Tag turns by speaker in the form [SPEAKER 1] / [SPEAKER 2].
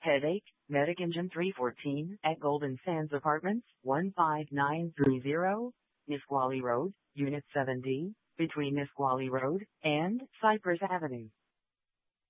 [SPEAKER 1] Headache, Medic Engine 314 at Golden Sands Apartments, 15930, Nisqually Road, Unit 7D, between Nisqually Road and Cypress Avenue.